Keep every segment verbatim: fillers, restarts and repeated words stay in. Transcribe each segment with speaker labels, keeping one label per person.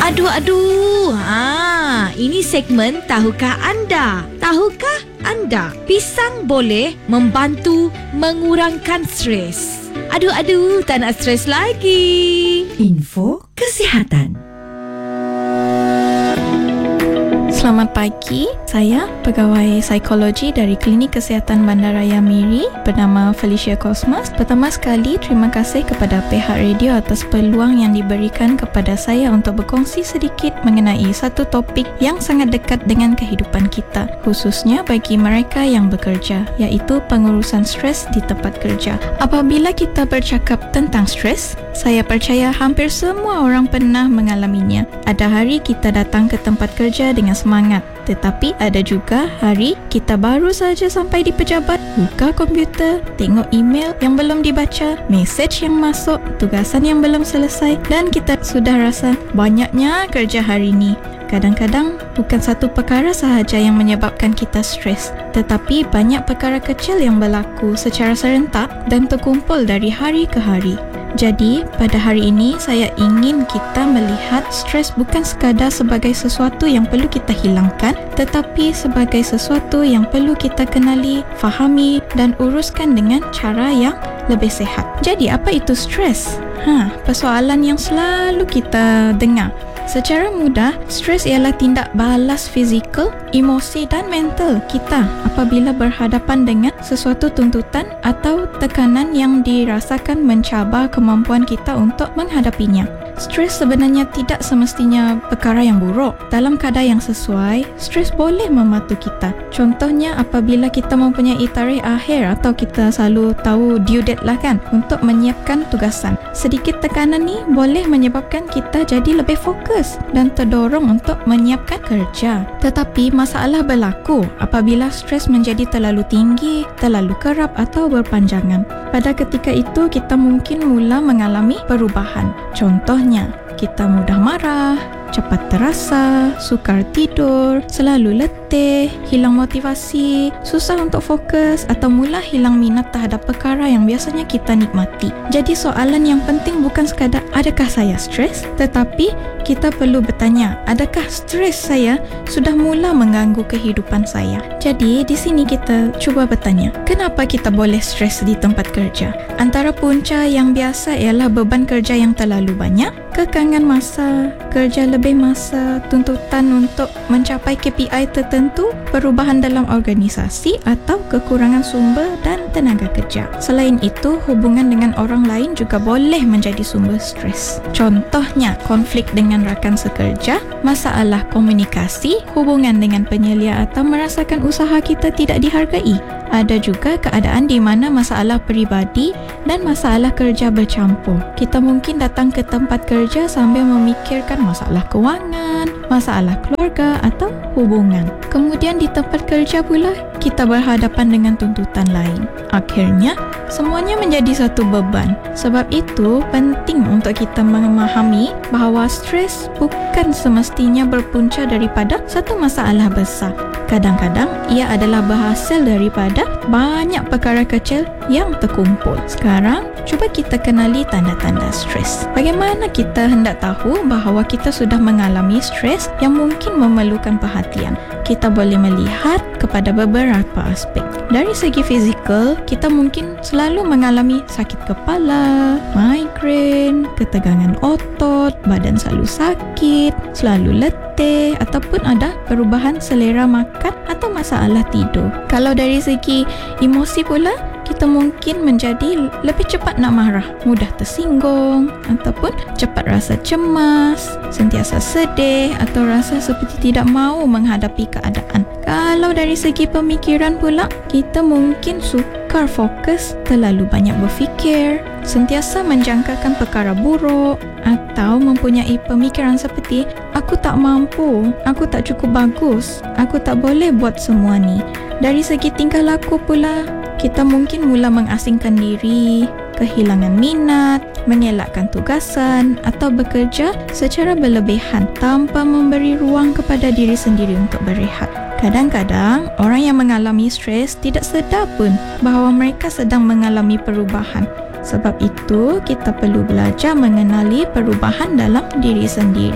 Speaker 1: Aduh-aduh, ha, ini segmen Tahukah Anda? Tahukah Anda pisang boleh membantu mengurangkan stres? Aduh-aduh, tak nak stres lagi.
Speaker 2: Info Kesihatan.
Speaker 3: Selamat pagi, saya pegawai psikologi dari Klinik Kesihatan Bandaraya Miri bernama Felicia Cosmas. Pertama sekali, terima kasih kepada pihak radio atas peluang yang diberikan kepada saya untuk berkongsi sedikit mengenai satu topik yang sangat dekat dengan kehidupan kita, khususnya bagi mereka yang bekerja, iaitu pengurusan stres di tempat kerja. Apabila kita bercakap tentang stres, saya percaya hampir semua orang pernah mengalaminya. Ada hari kita datang ke tempat kerja dengan semangat, tetapi ada juga hari kita baru saja sampai di pejabat, buka komputer, tengok email yang belum dibaca, mesej yang masuk, tugasan yang belum selesai, dan kita sudah rasa banyaknya kerja hari ini. Kadang-kadang bukan satu perkara sahaja yang menyebabkan kita stres, tetapi banyak perkara kecil yang berlaku secara serentak dan terkumpul dari hari ke hari. Jadi, pada hari ini saya ingin kita melihat stres bukan sekadar sebagai sesuatu yang perlu kita hilangkan, tetapi sebagai sesuatu yang perlu kita kenali, fahami dan uruskan dengan cara yang lebih sehat. Jadi, apa itu stres? Ha, persoalan yang selalu kita dengar. Secara mudah, stres ialah tindak balas fizikal, emosi dan mental kita apabila berhadapan dengan sesuatu tuntutan atau tekanan yang dirasakan mencabar kemampuan kita untuk menghadapinya. Stres sebenarnya tidak semestinya perkara yang buruk. Dalam kadar yang sesuai, stres boleh membantu kita. Contohnya apabila kita mempunyai tarikh akhir atau kita selalu tahu due date lah kan untuk menyiapkan tugasan. Sedikit tekanan ni boleh menyebabkan kita jadi lebih fokus dan terdorong untuk menyiapkan kerja. Tetapi masalah berlaku apabila stres menjadi terlalu tinggi, terlalu kerap atau berpanjangan. Pada ketika itu kita mungkin mula mengalami perubahan. Contohnya, kita mudah marah, cepat terasa, sukar tidur, selalu letih, hilang motivasi, susah untuk fokus atau mula hilang minat terhadap perkara yang biasanya kita nikmati. Jadi soalan yang penting bukan sekadar adakah saya stres, tetapi kita perlu bertanya, adakah stres saya sudah mula mengganggu kehidupan saya? Jadi di sini kita cuba bertanya, kenapa kita boleh stres di tempat kerja? Antara punca yang biasa ialah beban kerja yang terlalu banyak, kekangan masa, kerja lebih masa, tuntutan untuk mencapai K P I tertentu, perubahan dalam organisasi atau kekurangan sumber dan tenaga kerja. Selain itu, hubungan dengan orang lain juga boleh menjadi sumber stres. Contohnya, konflik dengan rakan sekerja, masalah komunikasi, hubungan dengan penyelia atau merasakan usaha kita tidak dihargai. Ada juga keadaan di mana masalah peribadi dan masalah kerja bercampur. Kita mungkin datang ke tempat kerja sambil memikirkan masalah kewangan, masalah keluarga atau hubungan. Kemudian di tempat kerja pula, kita berhadapan dengan tuntutan lain. Akhirnya, semuanya menjadi satu beban. Sebab itu, penting untuk kita memahami bahawa stres bukan semestinya berpunca daripada satu masalah besar. Kadang-kadang, ia adalah berhasil daripada banyak perkara kecil yang terkumpul. Sekarang, cuba kita kenali tanda-tanda stres. Bagaimana kita hendak tahu bahawa kita sudah mengalami stres yang mungkin memerlukan perhatian? Kita boleh melihat kepada beberapa aspek. Dari segi fizikal, kita mungkin selalu mengalami sakit kepala, migrain, ketegangan otot, badan selalu sakit, selalu letih ataupun ada perubahan selera makan atau masalah tidur. Kalau dari segi emosi pula, kita mungkin menjadi lebih cepat nak marah, mudah tersinggung ataupun cepat rasa cemas, sentiasa sedih atau rasa seperti tidak mahu menghadapi keadaan. Kalau dari segi pemikiran pula, kita mungkin sukar fokus, terlalu banyak berfikir, sentiasa menjangkakan perkara buruk atau mempunyai pemikiran seperti aku tak mampu, aku tak cukup bagus, aku tak boleh buat semua ni. Dari segi tingkah laku pula, kita mungkin mula mengasingkan diri, kehilangan minat, mengelakkan tugasan atau bekerja secara berlebihan tanpa memberi ruang kepada diri sendiri untuk berehat. Kadang-kadang, orang yang mengalami stres tidak sedar pun bahawa mereka sedang mengalami perubahan. Sebab itu, kita perlu belajar mengenali perubahan dalam diri sendiri.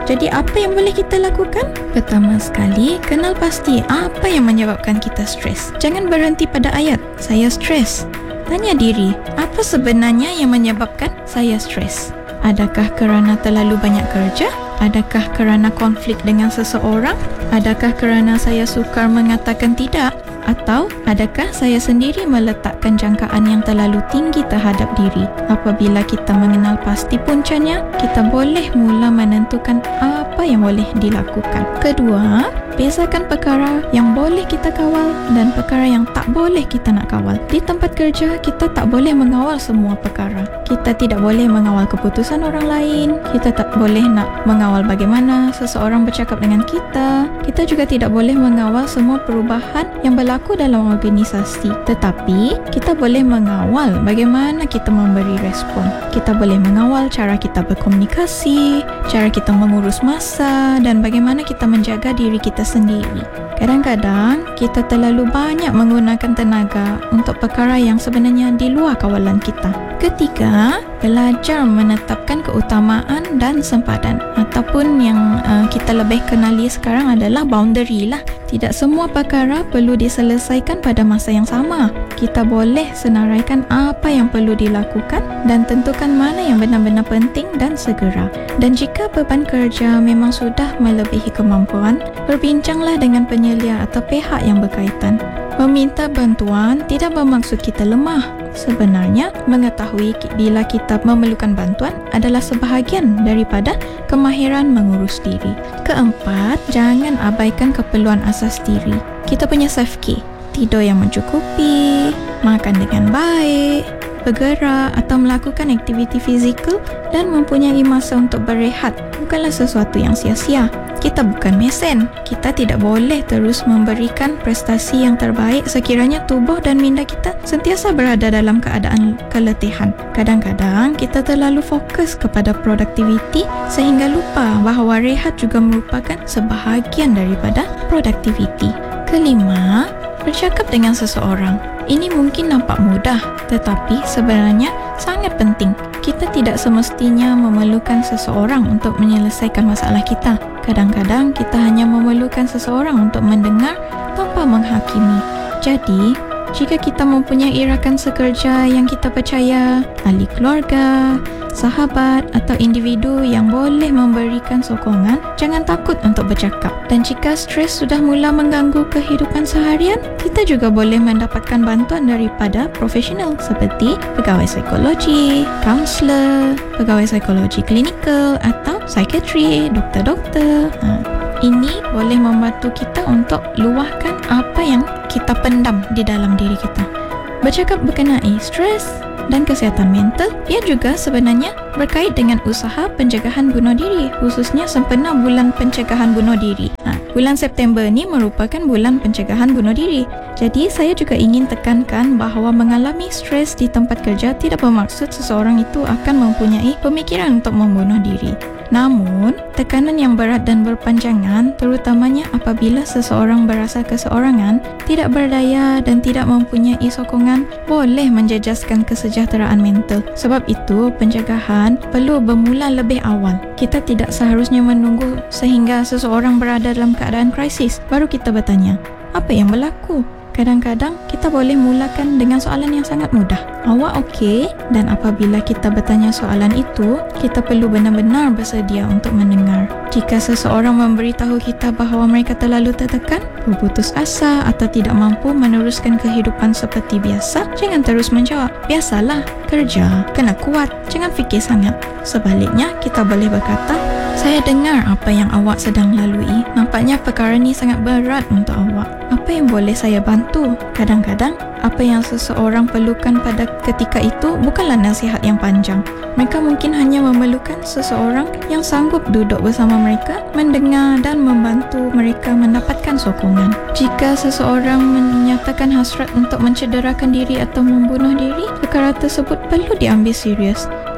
Speaker 3: Jadi apa yang boleh kita lakukan? Pertama sekali, kenal pasti apa yang menyebabkan kita stres. Jangan berhenti pada ayat, saya stres. Tanya diri, apa sebenarnya yang menyebabkan saya stres? Adakah kerana terlalu banyak kerja? Adakah kerana konflik dengan seseorang? Adakah kerana saya sukar mengatakan tidak? Atau adakah saya sendiri meletakkan jangkaan yang terlalu tinggi terhadap diri? Apabila kita mengenal pasti puncanya, kita boleh mula menentukan apa yang boleh dilakukan. Kedua, bezakan perkara yang boleh kita kawal dan perkara yang tak boleh kita nak kawal. Di tempat kerja, kita tak boleh mengawal semua perkara. Kita tidak boleh mengawal keputusan orang lain. Kita tak boleh nak mengawal bagaimana seseorang bercakap dengan kita. Kita juga tidak boleh mengawal semua perubahan yang berlaku dalam organisasi. Tetapi, kita boleh mengawal bagaimana kita memberi respon. Kita boleh mengawal cara kita berkomunikasi, cara kita mengurus masa dan bagaimana kita menjaga diri kita sendiri. Kadang-kadang, kita terlalu banyak menggunakan tenaga untuk perkara yang sebenarnya di luar kawalan kita. Ketiga, belajar menetapkan keutamaan dan sempadan, ataupun yang uh, kita lebih kenali sekarang adalah boundary lah. Tidak semua perkara perlu diselesaikan pada masa yang sama. Kita boleh senaraikan apa yang perlu dilakukan dan tentukan mana yang benar-benar penting dan segera. Dan jika beban kerja memang sudah melebihi kemampuan, berbincanglah dengan penyelia atau pihak yang berkaitan. Meminta bantuan tidak bermaksud kita lemah. Sebenarnya, mengetahui bila kita memerlukan bantuan adalah sebahagian daripada kemahiran mengurus diri. Keempat, jangan abaikan keperluan asas diri. Kita punya self-care, tidur yang mencukupi, makan dengan baik, bergerak atau melakukan aktiviti fizikal dan mempunyai masa untuk berehat bukanlah sesuatu yang sia-sia. Kita bukan mesin. Kita tidak boleh terus memberikan prestasi yang terbaik sekiranya tubuh dan minda kita sentiasa berada dalam keadaan keletihan. Kadang-kadang kita terlalu fokus kepada produktiviti sehingga lupa bahawa rehat juga merupakan sebahagian daripada produktiviti. Kelima, bercakap dengan seseorang. Ini mungkin nampak mudah, tetapi sebenarnya sangat penting. Kita tidak semestinya memerlukan seseorang untuk menyelesaikan masalah kita. Kadang-kadang kita hanya memerlukan seseorang untuk mendengar tanpa menghakimi. Jadi, jika kita mempunyai rakan sekerja yang kita percaya, ahli keluarga, sahabat atau individu yang boleh memberikan sokongan, jangan takut untuk bercakap. Dan jika stres sudah mula mengganggu kehidupan seharian, kita juga boleh mendapatkan bantuan daripada profesional seperti pegawai psikologi, kaunselor, pegawai psikologi klinikal atau psikiatri, doktor-doktor. Ha. Ini boleh membantu kita untuk luahkan apa yang kita pendam di dalam diri kita. Bercakap berkenai stres dan kesihatan mental, ia juga sebenarnya berkait dengan usaha pencegahan bunuh diri, khususnya sempena bulan pencegahan bunuh diri. Ha, bulan September ni merupakan bulan pencegahan bunuh diri. Jadi, saya juga ingin tekankan bahawa mengalami stres di tempat kerja tidak bermaksud seseorang itu akan mempunyai pemikiran untuk membunuh diri. Namun, tekanan yang berat dan berpanjangan, terutamanya apabila seseorang berasa keseorangan, tidak berdaya dan tidak mempunyai sokongan, boleh menjejaskan kesejahteraan mental. Sebab itu, pencegahan perlu bermula lebih awal. Kita tidak seharusnya menunggu sehingga seseorang berada dalam keadaan krisis, baru kita bertanya, apa yang berlaku? Kadang-kadang kita boleh mulakan dengan soalan yang sangat mudah. Awak okey? Dan apabila kita bertanya soalan itu, kita perlu benar-benar bersedia untuk mendengar. Jika seseorang memberitahu kita bahawa mereka terlalu tertekan, berputus asa atau tidak mampu meneruskan kehidupan seperti biasa, jangan terus menjawab, biasalah, kerja, kena kuat, jangan fikir sangat. Sebaliknya, kita boleh berkata, saya dengar apa yang awak sedang lalui. Nampaknya perkara ni sangat berat untuk awak. Apa yang boleh saya bantu? Kadang-kadang, apa yang seseorang perlukan pada ketika itu bukanlah nasihat yang panjang. Mereka mungkin hanya memerlukan seseorang yang sanggup duduk bersama mereka, mendengar dan membantu mereka mendapatkan sokongan. Jika seseorang menyatakan hasrat untuk mencederakan diri atau membunuh diri, perkara tersebut perlu diambil serius.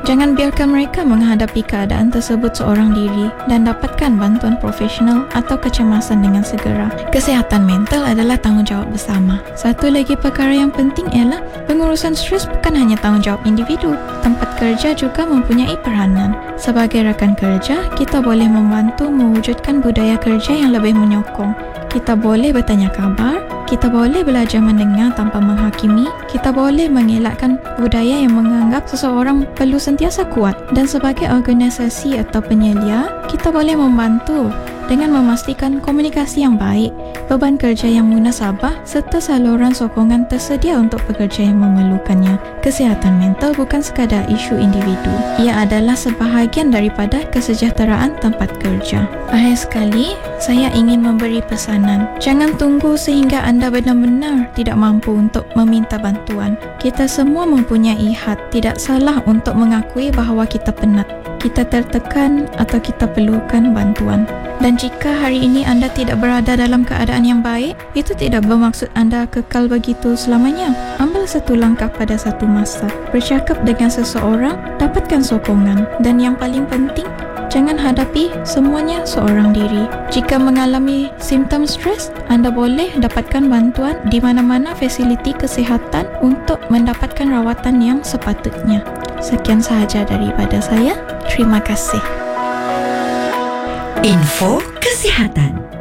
Speaker 3: Jangan biarkan mereka menghadapi keadaan tersebut seorang diri dan dapatkan bantuan profesional atau kecemasan dengan segera. Kesihatan mental adalah tanggungjawab bersama. Satu lagi perkara yang penting ialah pengurusan stres bukan hanya tanggungjawab individu. Tempat kerja juga mempunyai peranan. Sebagai rakan kerja, kita boleh membantu mewujudkan budaya kerja yang lebih menyokong. Kita boleh bertanya khabar, kita boleh belajar mendengar tanpa menghakimi, kita boleh mengelakkan budaya yang menganggap seseorang perlu sentiasa kuat, dan sebagai organisasi atau penyelia, kita boleh membantu dengan memastikan komunikasi yang baik, beban kerja yang munasabah serta saluran sokongan tersedia untuk pekerja yang memerlukannya. Kesihatan mental bukan sekadar isu individu. Ia adalah sebahagian daripada kesejahteraan tempat kerja. Akhir sekali, saya ingin memberi pesanan. Jangan tunggu sehingga anda benar-benar tidak mampu untuk meminta bantuan. Kita semua mempunyai hak. Tidak salah untuk mengakui bahawa kita penat, kita tertekan atau kita perlukan bantuan. Dan jika hari ini anda tidak berada dalam keadaan yang baik, itu tidak bermaksud anda kekal begitu selamanya. Ambil satu langkah pada satu masa. Bercakap dengan seseorang, dapatkan sokongan. Dan yang paling penting, jangan hadapi semuanya seorang diri. Jika mengalami simptom stres, anda boleh dapatkan bantuan di mana-mana fasiliti kesihatan untuk mendapatkan rawatan yang sepatutnya. Sekian sahaja daripada saya. Terima kasih.
Speaker 2: Info Kesihatan.